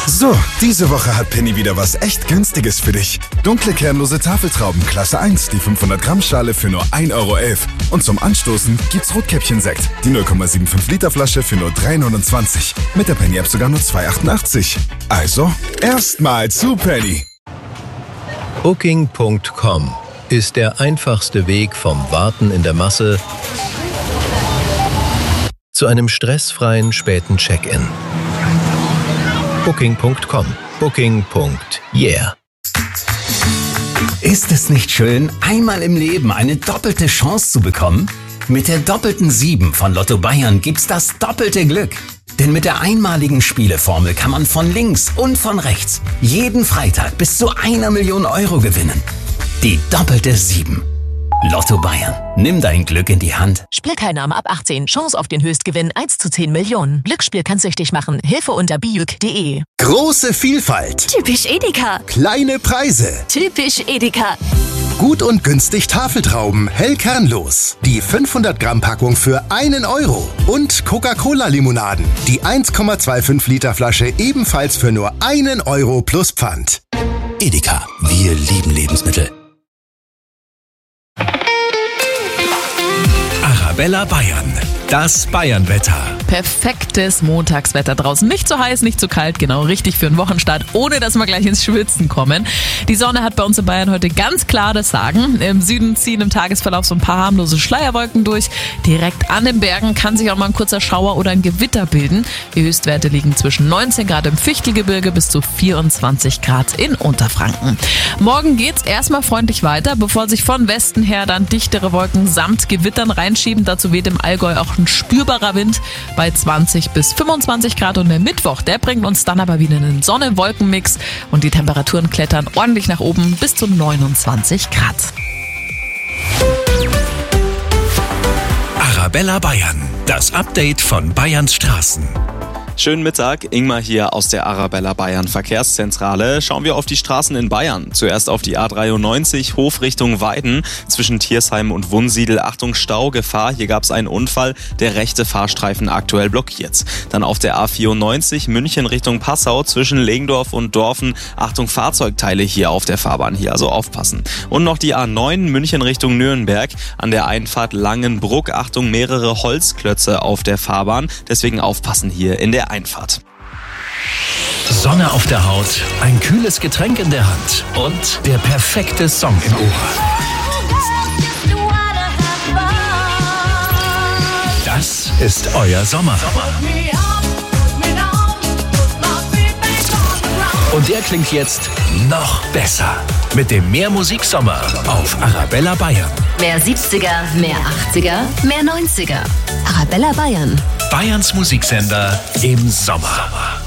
So, diese Woche hat Penny wieder was echt Günstiges für dich. Dunkle kernlose Tafeltrauben Klasse 1, die 500 Gramm Schale für nur 1,11 €. Und zum Anstoßen gibt's Rotkäppchen-Sekt, die 0,75 Liter Flasche für nur 3,29 €. Mit der Penny-App sogar nur 2,88 €. Also, erstmal zu Penny. Booking.com ist der einfachste Weg vom Warten in der Masse zu einem stressfreien späten Check-in. Booking.com. Booking.yeah. Ist es nicht schön, einmal im Leben eine doppelte Chance zu bekommen? Mit der doppelten 7 von Lotto Bayern gibt's das doppelte Glück. Denn mit der einmaligen Spieleformel kann man von links und von rechts jeden Freitag bis zu 1 Million € gewinnen. Die doppelte 7. Lotto Bayern. Nimm dein Glück in die Hand. Spielteilnahme ab 18. Chance auf den Höchstgewinn 1 zu 10 Millionen. Glücksspiel kann süchtig machen. Hilfe unter bijuk.de. Große Vielfalt. Typisch Edeka. Kleine Preise. Typisch Edeka. Gut und günstig Tafeltrauben, hell kernlos. Die 500 Gramm Packung für 1 €. Und Coca-Cola-Limonaden. Die 1,25 Liter Flasche ebenfalls für nur 1 € plus Pfand. Edeka. Wir lieben Lebensmittel. Arabella Bayern, das Bayernwetter. Perfektes Montagswetter draußen. Nicht zu heiß, nicht zu kalt, genau richtig für einen Wochenstart, ohne dass wir gleich ins Schwitzen kommen. Die Sonne hat bei uns in Bayern heute ganz klar das Sagen. Im Süden ziehen im Tagesverlauf so ein paar harmlose Schleierwolken durch. Direkt an den Bergen kann sich auch mal ein kurzer Schauer oder ein Gewitter bilden. Die Höchstwerte liegen zwischen 19 Grad im Fichtelgebirge bis zu 24 Grad in Unterfranken. Morgen geht's erstmal freundlich weiter, bevor sich von Westen her dann dichtere Wolken samt Gewittern reinschieben. Dazu weht im Allgäu auch ein spürbarer Wind bei 20 bis 25 Grad. Und der Mittwoch, der bringt uns dann aber wieder einen Sonne-Wolken-Mix und die Temperaturen klettern ordentlich nach oben bis zu 29 Grad. Arabella Bayern, das Update von Bayerns Straßen. Schönen Mittag, Ingmar hier aus der Arabella Bayern Verkehrszentrale. Schauen wir auf die Straßen in Bayern. Zuerst auf die A93, Hof Richtung Weiden, zwischen Thiersheim und Wunsiedel. Achtung, Staugefahr, hier gab es einen Unfall, der rechte Fahrstreifen aktuell blockiert. Dann auf der A94, München Richtung Passau, zwischen Legendorf und Dorfen. Achtung, Fahrzeugteile hier auf der Fahrbahn, hier also aufpassen. Und noch die A9, München Richtung Nürnberg, an der Einfahrt Langenbruck. Achtung, mehrere Holzklötze auf der Fahrbahn, deswegen aufpassen hier in der Einfahrt. Sonne auf der Haut, ein kühles Getränk in der Hand und der perfekte Song im Ohr. Das ist euer Sommer. Und der klingt jetzt noch besser mit dem Mehr-Musik-Sommer auf Arabella Bayern. Mehr 70er, mehr 80er, mehr 90er. Arabella Bayern. Bayerns Musiksender im Sommer.